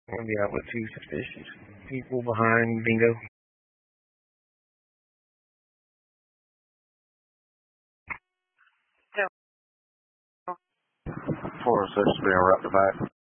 I'm gonna be out with two suspicious people behind Bingo. Four suspects being right to back.